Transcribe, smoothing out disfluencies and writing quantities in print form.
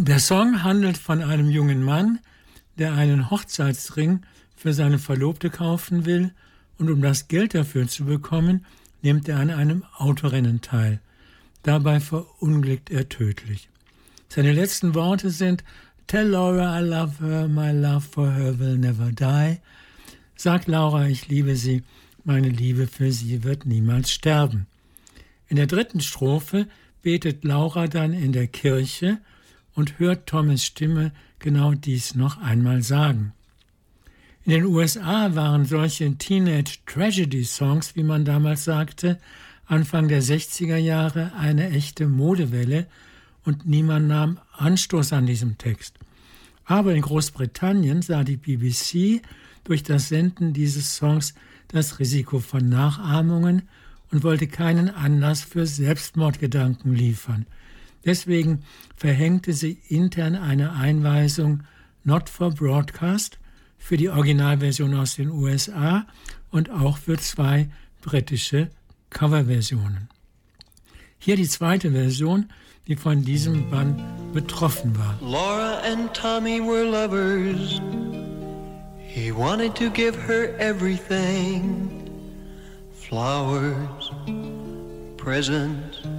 Der Song handelt von einem jungen Mann, der einen Hochzeitsring für seine Verlobte kaufen will, und um das Geld dafür zu bekommen, nimmt er an einem Autorennen teil. Dabei verunglückt er tödlich. Seine letzten Worte sind: Tell Laura I love her, my love for her will never die. Sag Laura, ich liebe sie, meine Liebe für sie wird niemals sterben. In der dritten Strophe betet Laura dann in der Kirche und hört Tommys Stimme genau dies noch einmal sagen. In den USA waren solche Teenage-Tragedy-Songs, wie man damals sagte, Anfang der 60er Jahre eine echte Modewelle und niemand nahm Anstoß an diesem Text. Aber in Großbritannien sah die BBC durch das Senden dieses Songs das Risiko von Nachahmungen und wollte keinen Anlass für Selbstmordgedanken liefern. Deswegen verhängte sie intern eine Einweisung Not for Broadcast für die Originalversion aus den USA und auch für 2 britische Coverversionen. Hier die zweite Version, die von diesem Bann betroffen war. Laura and Tommy were lovers. He wanted to give her everything. Flowers, presents,